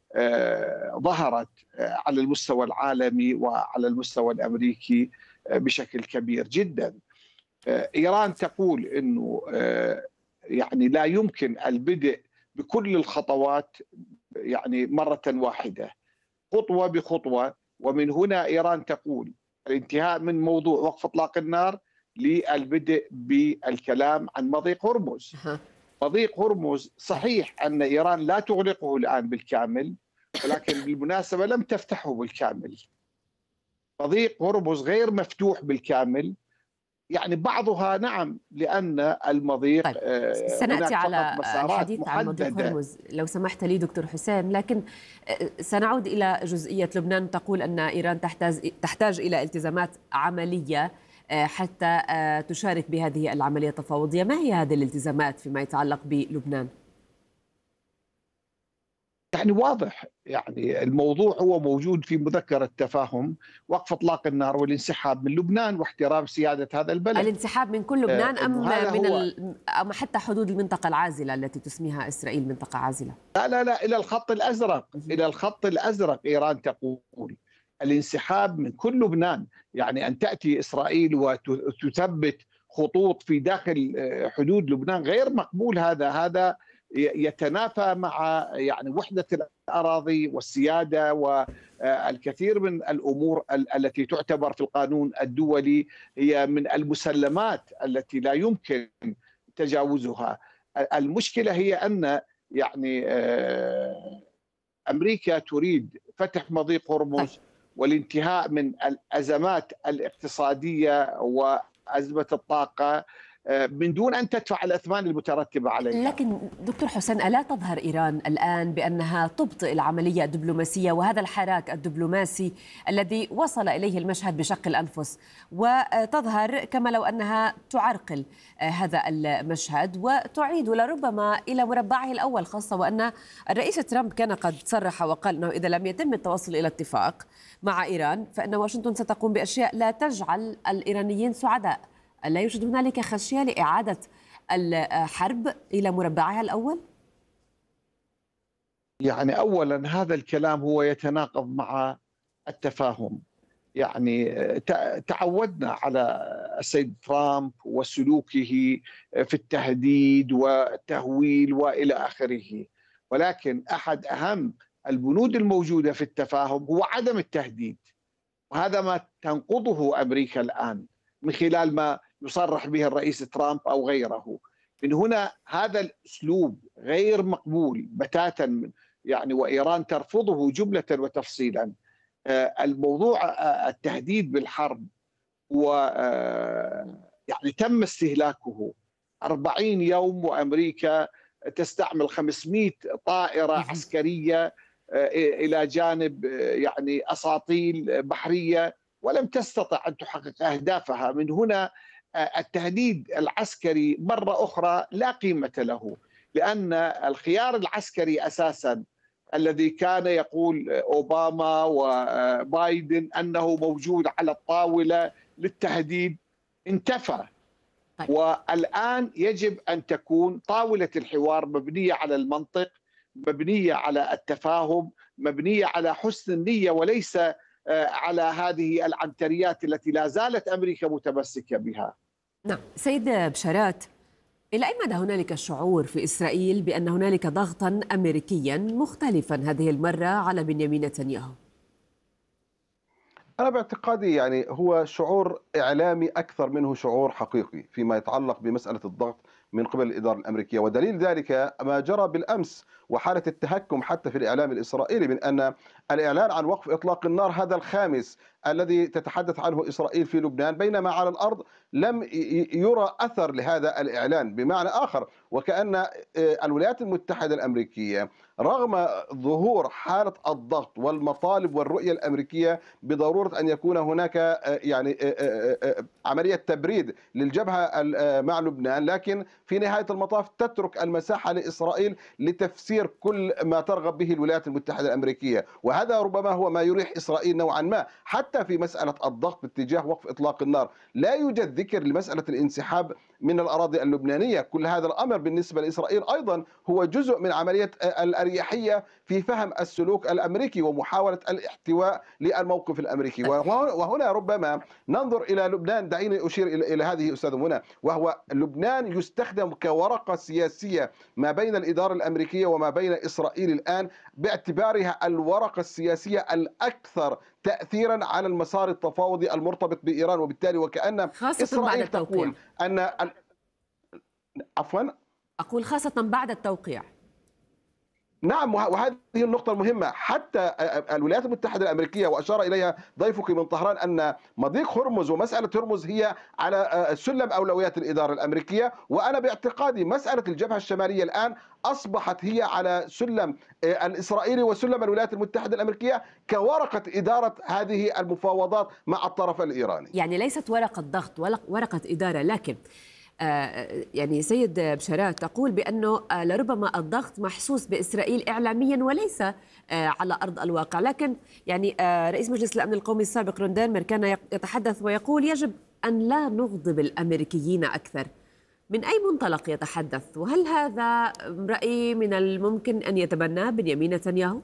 ظهرت على المستوى العالمي وعلى المستوى الأمريكي بشكل كبير جدا. إيران تقول أنه يعني لا يمكن البدء بكل الخطوات يعني مرة واحدة، خطوة بخطوة. ومن هنا إيران تقول الانتهاء من موضوع وقف إطلاق النار للبدء بالكلام عن مضيق هرمز. مضيق هرمز صحيح أن إيران لا تغلقه الآن بالكامل، ولكن بالمناسبة لم تفتحه بالكامل. مضيق هرمز غير مفتوح بالكامل، يعني بعضها نعم، لأن المضيق طيب سنأتي هناك على فقط مسارات الحديث عن مضيق محددة. هرمز لو سمحت لي دكتور حسام، لكن سنعود إلى جزئية لبنان. تقول أن إيران تحتاج إلى التزامات عملية حتى تشارك بهذه العملية التفاوضية. ما هي هذه الالتزامات فيما يتعلق بلبنان؟ يعني واضح، يعني الموضوع هو موجود في مذكرة تفاهم وقف إطلاق النار والانسحاب من لبنان واحترام سيادة هذا البلد. الانسحاب من كل لبنان أم حتى حدود المنطقة العازلة التي تسميها إسرائيل منطقة عازلة؟ لا، إلى الخط الأزرق. إلى الخط الأزرق إيران تقول الانسحاب من كل لبنان، يعني أن تأتي إسرائيل وتثبت خطوط في داخل حدود لبنان غير مقبول. هذا يتنافى مع يعني وحدة الأراضي والسيادة والكثير من الأمور التي تعتبر في القانون الدولي هي من المسلمات التي لا يمكن تجاوزها. المشكلة هي أن يعني أمريكا تريد فتح مضيق هرمز والانتهاء من الأزمات الاقتصادية وأزمة الطاقة من دون أن تدفع الأثمان المترتبة عليها. لكن دكتور حسين، ألا تظهر إيران الآن بأنها تبطئ العملية الدبلوماسية وهذا الحراك الدبلوماسي الذي وصل إليه المشهد بشق الأنفس، وتظهر كما لو أنها تعرقل هذا المشهد وتعيد لربما إلى مربعه الأول، خاصة وأن الرئيس ترامب كان قد صرح وقال أنه إذا لم يتم التوصل إلى اتفاق مع إيران فإن واشنطن ستقوم بأشياء لا تجعل الإيرانيين سعداء. ألا يوجد هنالك خشية لإعادة الحرب إلى مربعها الأول؟ يعني أولا هذا الكلام هو يتناقض مع التفاهم. يعني تعودنا على السيد ترامب وسلوكه في التهديد والتهويل وإلى آخره، ولكن أحد أهم البنود الموجودة في التفاهم هو عدم التهديد، وهذا ما تنقضه أمريكا الآن من خلال ما يصرح به الرئيس ترامب أو غيره. من هنا هذا الأسلوب غير مقبول بتاتا، يعني وإيران ترفضه جملة وتفصيلا. الموضوع التهديد بالحرب و يعني تم استهلاكه 40 يوم، وأمريكا تستعمل 500 طائرة عسكرية إلى جانب يعني أساطيل بحرية، ولم تستطع أن تحقق أهدافها. من هنا التهديد العسكري مرة أخرى لا قيمة له، لأن الخيار العسكري أساسا الذي كان يقول أوباما وبايدن أنه موجود على الطاولة للتهديد انتفى. والآن يجب أن تكون طاولة الحوار مبنية على المنطق، مبنية على التفاهم، مبنية على حسن النية، وليس على هذه العنتريات التي لا زالت أمريكا متمسكة بها. نعم سيد بشارات، إلى أي مدى هنالك شعور في إسرائيل بأن هنالك ضغطا أمريكيا مختلفا هذه المرة على بنيامين نتنياهو؟ أنا باعتقادي يعني هو شعور إعلامي أكثر منه شعور حقيقي فيما يتعلق بمسألة الضغط من قبل الإدارة الأمريكية، ودليل ذلك ما جرى بالأمس وحالة التهكم حتى في الإعلام الإسرائيلي من أن الإعلان عن وقف إطلاق النار هذا الخامس الذي تتحدث عنه إسرائيل في لبنان، بينما على الأرض لم يرى أثر لهذا الإعلان. بمعنى آخر وكأن الولايات المتحدة الأمريكية رغم ظهور حالة الضغط والمطالب والرؤية الأمريكية بضرورة أن يكون هناك يعني عملية تبريد للجبهة مع لبنان، لكن في نهاية المطاف تترك المساحة لإسرائيل لتفسير كل ما ترغب به الولايات المتحدة الأمريكية، وهذا ربما هو ما يريح إسرائيل نوعا ما. حتى في مسألة الضغط باتجاه وقف إطلاق النار لا يوجد ذكر لمسألة الانسحاب من الأراضي اللبنانية. كل هذا الأمر بالنسبة لإسرائيل أيضا هو جزء من عملية الأريحية في فهم السلوك الأمريكي ومحاولة الاحتواء للموقف الأمريكي. وهنا ربما ننظر إلى لبنان. دعيني أشير إلى هذه أستاذ منى، وهو لبنان يستخدم كورقة سياسية ما بين الإدارة الأمريكية وما بين إسرائيل الآن، باعتبارها الورقة السياسية الأكثر تأثيرا على المسار التفاوضي المرتبط بإيران، وبالتالي وكأن إسرائيل تقول أن عفوا أقول خاصة بعد التوقيع. نعم، وهذه النقطة المهمة. حتى الولايات المتحدة الأمريكية وأشار إليها ضيفك من طهران أن مضيق هرمز ومسألة هرمز هي على سلم أولويات الإدارة الأمريكية، وأنا باعتقادي مسألة الجبهة الشمالية الآن أصبحت هي على سلم الإسرائيلي وسلم الولايات المتحدة الأمريكية كورقة إدارة هذه المفاوضات مع الطرف الإيراني. يعني ليست ورقة ضغط ولا ورقة إدارة، لكن يعني سيد بشارات تقول بأنه لربما الضغط محسوس بإسرائيل إعلاميا وليس على أرض الواقع. لكن يعني رئيس مجلس الأمن القومي السابق رون ديرمر كان يتحدث ويقول يجب أن لا نغضب الأمريكيين أكثر. من أي منطلق يتحدث؟ وهل هذا رأي من الممكن أن يتبناه بنيامين نتنياهو؟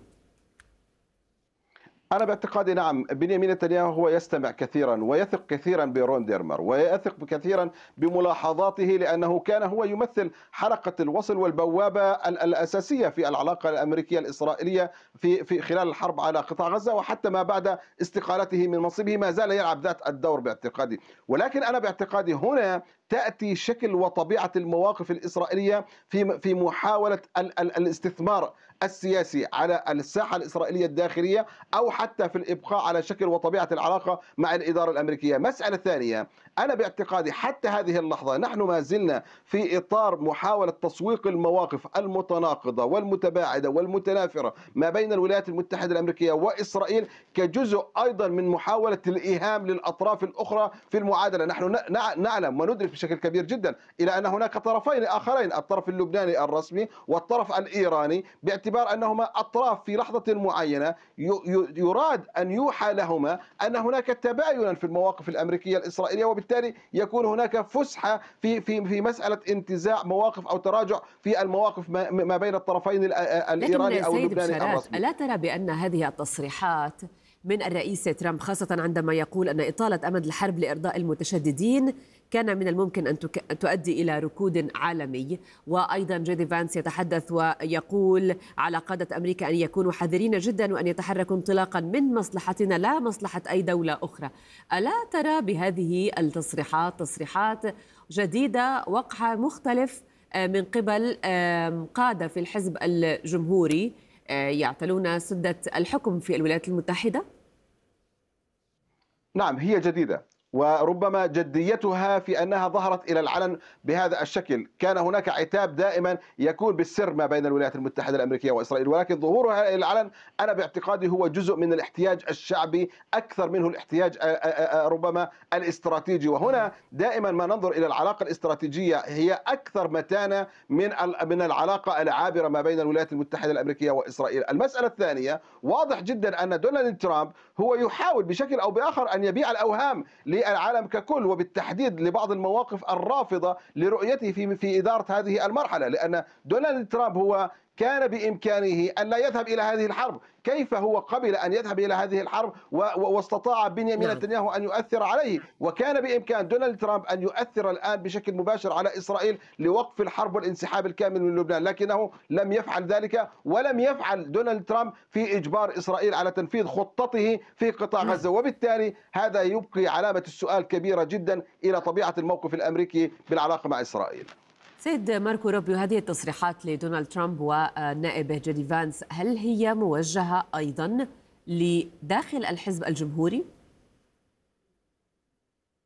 أنا باعتقادي نعم، بنيامين نتنياهو هو يستمع كثيرا ويثق كثيرا برون ديرمر ويثق كثيرا بملاحظاته، لأنه كان هو يمثل حلقة الوصل والبوابة الأساسية في العلاقة الأمريكية الإسرائيلية في خلال الحرب على قطاع غزة، وحتى ما بعد استقالته من منصبه ما زال يلعب ذات الدور باعتقادي. ولكن أنا باعتقادي هنا تأتي شكل وطبيعة المواقف الإسرائيلية في محاولة الاستثمار السياسي على الساحة الإسرائيلية الداخلية، أو حتى في الإبقاء على شكل وطبيعة العلاقة مع الإدارة الأمريكية. مسألة ثانية، أنا باعتقادي حتى هذه اللحظة نحن ما زلنا في إطار محاولة تسويق المواقف المتناقضة والمتباعدة والمتنافرة ما بين الولايات المتحدة الأمريكية وإسرائيل، كجزء أيضا من محاولة الإيهام للأطراف الأخرى في المعادلة. نحن نعلم وندرك بشكل كبير جدا إلى أن هناك طرفين آخرين، الطرف اللبناني الرسمي والطرف الإيراني، باعتبار أنهما أطراف في لحظة معينة يراد أن يوحى لهما أن هناك تباينا في المواقف الأمريكية الإسرائيلية، وبالتالي يكون هناك فسحة في مسألة انتزاع مواقف أو تراجع في المواقف ما بين الطرفين الإيراني أو اللبناني الرسمي. ألا ترى بأن هذه التصريحات من الرئيس ترامب، خاصة عندما يقول أن إطالة أمد الحرب لإرضاء المتشددين كان من الممكن أن تؤدي إلى ركود عالمي، وأيضا جيدي فانس يتحدث ويقول على قادة أمريكا أن يكونوا حذرين جدا وأن يتحركوا انطلاقا من مصلحتنا لا مصلحة أي دولة أخرى. ألا ترى بهذه التصريحات تصريحات جديدة وقع مختلف من قبل قادة في الحزب الجمهوري يعتلون سدة الحكم في الولايات المتحدة؟ نعم، هي جديدة، وربما جديتها في أنها ظهرت إلى العلن بهذا الشكل. كان هناك عتاب دائما يكون بالسر ما بين الولايات المتحدة الأمريكية وإسرائيل، ولكن ظهورها إلى العلن أنا باعتقادي هو جزء من الاحتياج الشعبي أكثر منه الاحتياج ربما الاستراتيجي. وهنا دائما ما ننظر إلى العلاقة الاستراتيجية هي أكثر متانة من العلاقة العابرة ما بين الولايات المتحدة الأمريكية وإسرائيل. المسألة الثانية، واضح جدا أن دونالد ترامب هو يحاول بشكل أو بآخر أن يبيع الأوهام للعالم ككل، وبالتحديد لبعض المواقف الرافضة لرؤيته في إدارة هذه المرحلة، لأن دونالد ترامب هو كان بإمكانه أن لا يذهب إلى هذه الحرب. كيف هو قبل أن يذهب إلى هذه الحرب واستطاع بنيامين نتنياهو أن يؤثر عليه؟ وكان بإمكان دونالد ترامب أن يؤثر الآن بشكل مباشر على إسرائيل لوقف الحرب والانسحاب الكامل من لبنان، لكنه لم يفعل ذلك، ولم يفعل دونالد ترامب في إجبار إسرائيل على تنفيذ خطته في قطاع غزة. وبالتالي هذا يبقي علامة السؤال كبيرة جدا إلى طبيعة الموقف الأمريكي بالعلاقة مع إسرائيل. سيد ماركو روبيو، هذه التصريحات لدونالد ترامب ونائبه جيدي فانس هل هي موجهة أيضا لداخل الحزب الجمهوري؟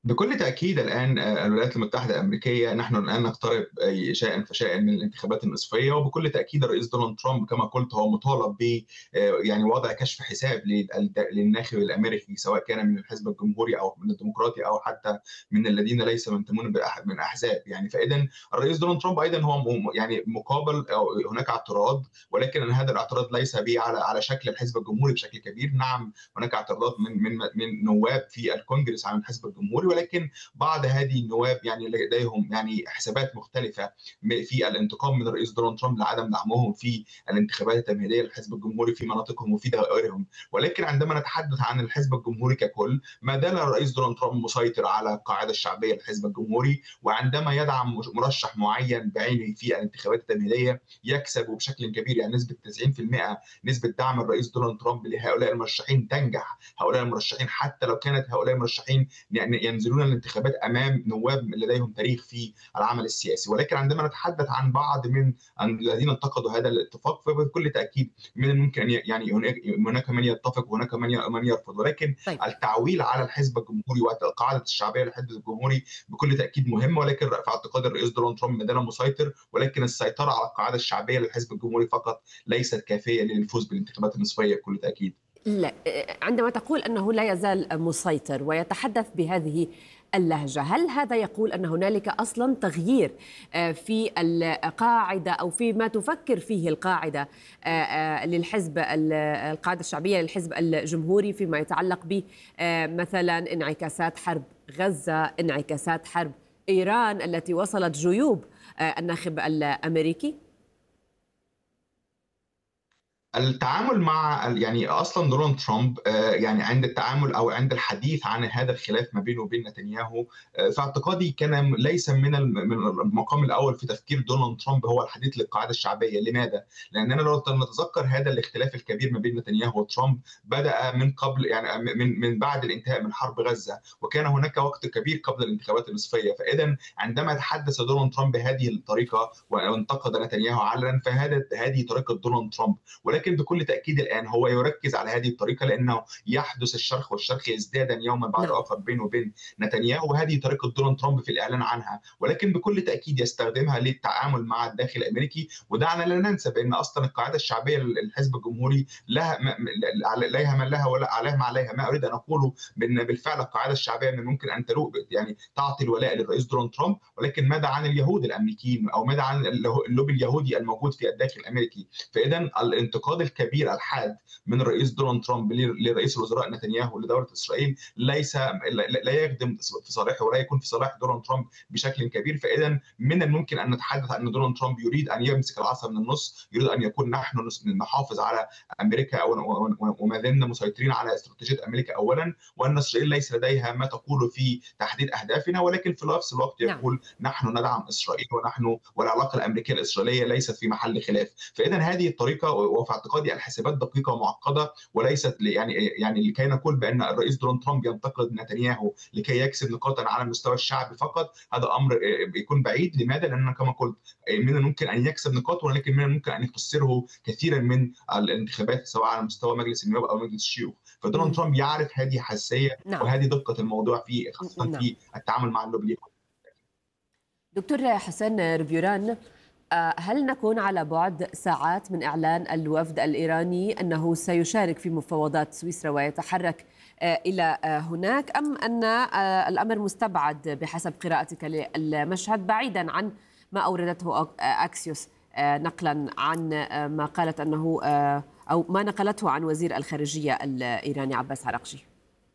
بكل تأكيد الآن الولايات المتحدة الأمريكية نحن الآن نقترب شيئا فشيئا من الانتخابات النصفية، وبكل تأكيد الرئيس دونالد ترامب كما قلت هو مطالب ب يعني وضع كشف حساب للناخب الأمريكي، سواء كان من الحزب الجمهوري أو من الديمقراطي أو حتى من الذين ليس ينتمون من أحزاب. يعني فإذا الرئيس دونالد ترامب أيضا هو يعني مقابل أو هناك اعتراض، ولكن هذا الاعتراض ليس به على شكل الحزب الجمهوري بشكل كبير. نعم هناك اعتراضات من نواب في الكونجرس عن الحزب الجمهوري، ولكن بعض هذه النواب يعني لديهم يعني حسابات مختلفه في الانتقام من الرئيس دونالد ترامب لعدم دعمهم في الانتخابات التمهيديه للحزب الجمهوري في مناطقهم وفي دوائرهم. ولكن عندما نتحدث عن الحزب الجمهوري ككل، ما زال الرئيس دونالد ترامب مسيطر على القاعده الشعبيه للحزب الجمهوري، وعندما يدعم مرشح معين بعينه في الانتخابات التمهيديه يكسب بشكل كبير. يعني نسبه 90% نسبه دعم الرئيس دونالد ترامب لهؤلاء المرشحين تنجح. هؤلاء المرشحين حتى لو كانت هؤلاء المرشحين يعني ينزلون الانتخابات امام نواب لديهم تاريخ في العمل السياسي. ولكن عندما نتحدث عن بعض من الذين انتقدوا هذا الاتفاق، فبكل تاكيد من الممكن يعني هناك من يتفق وهناك من يرفض، ولكن طيب. التعويل على الحزب الجمهوري والقاعده الشعبيه للحزب الجمهوري بكل تاكيد مهم، ولكن في اعتقاد الرئيس دونالد ترامب ما زال مسيطر، ولكن السيطره على القاعده الشعبيه للحزب الجمهوري فقط ليست كافيه للفوز بالانتخابات النصفيه بكل تاكيد. لا، عندما تقول أنه لا يزال مسيطر ويتحدث بهذه اللهجة، هل هذا يقول أن هنالك أصلا تغيير في القاعدة أو في ما تفكر فيه القاعدة للحزب القاعدة الشعبية للحزب الجمهوري فيما يتعلق ب مثلا انعكاسات حرب غزة، انعكاسات حرب إيران التي وصلت جيوب الناخب الأمريكي؟ التعامل مع يعني اصلا دونالد ترامب يعني عند التعامل او عند الحديث عن هذا الخلاف ما بينه وبين نتنياهو، في اعتقادي كان ليس من المقام الاول في تفكير دونالد ترامب هو الحديث للقاعده الشعبيه. لماذا؟ لاننا لو نتذكر هذا الاختلاف الكبير ما بين نتنياهو وترامب بدا من قبل، يعني من بعد الانتهاء من حرب غزه، وكان هناك وقت كبير قبل الانتخابات النصفيه. فاذا عندما تحدث دونالد ترامب بهذه الطريقه وانتقد نتنياهو علنا، هذه طريقه دونالد ترامب. ولكن بكل تأكيد الآن هو يركز على هذه الطريقة لأنه يحدث الشرخ، والشرخ يزداد يوما بعد آخر بينه وبين نتنياهو، وهذه طريقة دونالد ترامب في الإعلان عنها. ولكن بكل تأكيد يستخدمها للتعامل مع الداخل الأمريكي. ودعنا لا ننسى بأن أصلا القاعدة الشعبية للحزب الجمهوري لها عليها ما لها ولا عليها ما عليها. ما أريد أن أقوله بأن بالفعل القاعدة الشعبية من الممكن أن يعني تعطي الولاء للرئيس دونالد ترامب، ولكن ماذا عن اليهود الأمريكيين أو ماذا عن اللوبي اليهودي الموجود في الداخل الأمريكي؟ فإذا الانتقاد الكبير الحاد من الرئيس دونالد ترامب لرئيس الوزراء نتنياهو لدولة إسرائيل لا يخدم في صالحه ولا يكون في صالح دونالد ترامب بشكل كبير. فإذا من الممكن أن نتحدث عن أن دونالد ترامب يريد أن يمسك العصا من النص، يريد أن يكون نحن نحافظ على أمريكا وما زلنا مسيطرين على استراتيجية أمريكا أولا، وأن إسرائيل ليس لديها ما تقول في تحديد أهدافنا، ولكن في نفس الوقت يقول نحن ندعم إسرائيل والعلاقة الأمريكية الإسرائيلية ليست في محل خلاف. فإذا هذه الطريقة وفي اعتقادي الحسابات دقيقة ومعقدة، وليست يعني لكي نقول بأن الرئيس دونالد ترامب ينتقد نتنياهو لكي يكسب نقاطا على المستوى الشعبي فقط. هذا أمر يكون بعيد. لماذا؟ لأننا كما قلت من الممكن أن يكسب نقاط، ولكن من الممكن أن يخسره كثيرا من الانتخابات سواء على مستوى مجلس النواب أو مجلس الشيوخ. فدونالد ترامب يعرف هذه حساسية وهذه دقة الموضوع في خاصة في التعامل مع اللوبي. دكتور حسن ربيوران، هل نكون على بعد ساعات من إعلان الوفد الإيراني أنه سيشارك في مفاوضات سويسرا ويتحرك إلى هناك، أم أن الأمر مستبعد بحسب قراءتك للمشهد بعيدا عن ما أوردته أكسيوس نقلا عن ما قالت أنه أو ما نقلته عن وزير الخارجية الإيراني عباس عراقجي؟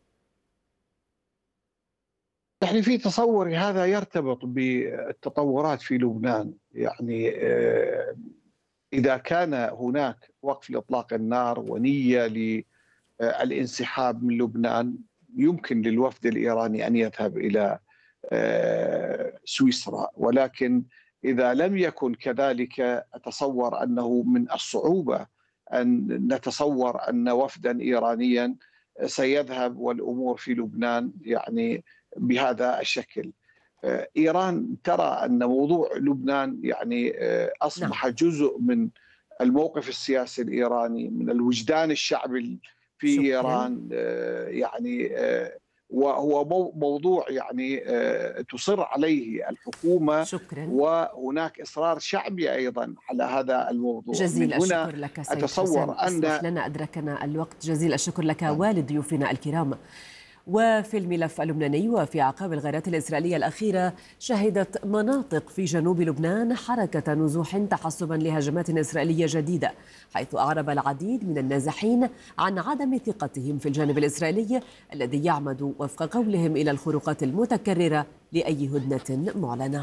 يعني في تصوري هذا يرتبط بالتطورات في لبنان. يعني إذا كان هناك وقف لإطلاق النار ونية للانسحاب من لبنان، يمكن للوفد الإيراني أن يذهب إلى سويسرا. ولكن إذا لم يكن كذلك، أتصور أنه من الصعوبة أن نتصور أن وفدا إيرانيا سيذهب والأمور في لبنان يعني بهذا الشكل. إيران ترى أن موضوع لبنان يعني أصبح جزء من الموقف السياسي الإيراني، من الوجدان الشعبي في إيران. يعني وهو موضوع يعني تصر عليه الحكومة. شكرا. وهناك إصرار شعبي أيضا على هذا الموضوع. جزيل الشكر لك سيد أتصور حسين. أن لنا أدركنا الوقت. جزيل الشكر لك والد ضيوفنا الكرام. وفي الملف اللبناني وفي أعقاب الغارات الإسرائيلية الأخيرة، شهدت مناطق في جنوب لبنان حركة نزوح تحسبا لهجمات إسرائيلية جديدة، حيث أعرب العديد من النازحين عن عدم ثقتهم في الجانب الإسرائيلي الذي يعمد وفق قولهم إلى الخروقات المتكررة لأي هدنة معلنة.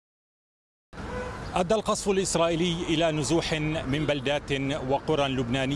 أدى القصف الإسرائيلي إلى نزوح من بلدات وقرى لبنانية